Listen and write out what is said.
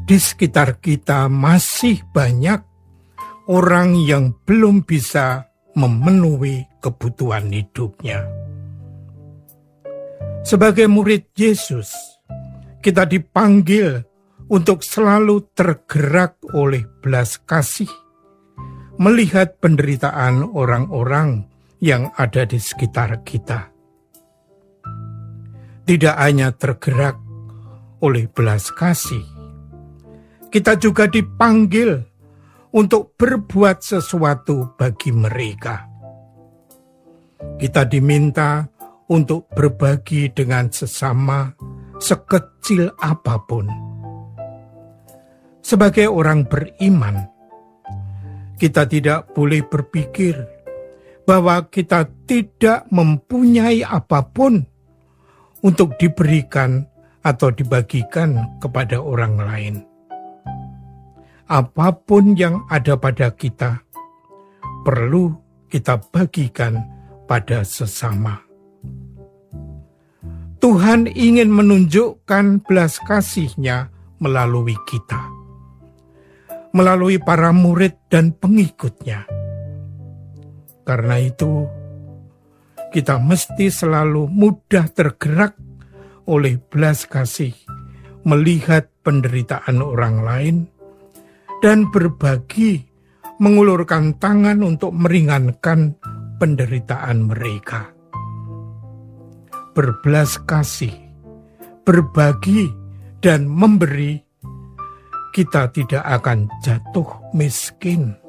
di sekitar kita masih banyak orang yang belum bisa memenuhi kebutuhan hidupnya. Sebagai murid Yesus, kita dipanggil untuk selalu tergerak oleh belas kasih, melihat penderitaan orang-orang yang ada di sekitar kita. Tidak hanya tergerak oleh belas kasih, kita juga dipanggil untuk berbuat sesuatu bagi mereka. Kita diminta untuk berbagi dengan sesama sekecil apapun. Sebagai orang beriman, kita tidak boleh berpikir bahwa kita tidak mempunyai apapun untuk diberikan atau dibagikan kepada orang lain. Apapun yang ada pada kita, perlu kita bagikan pada sesama. Tuhan ingin menunjukkan belas kasih-Nya melalui kita, melalui para murid dan pengikutnya. Karena itu, kita mesti selalu mudah tergerak oleh belas kasih, melihat penderitaan orang lain, dan berbagi, mengulurkan tangan untuk meringankan penderitaan mereka. Berbelas kasih, berbagi, dan memberi, kita tidak akan jatuh miskin.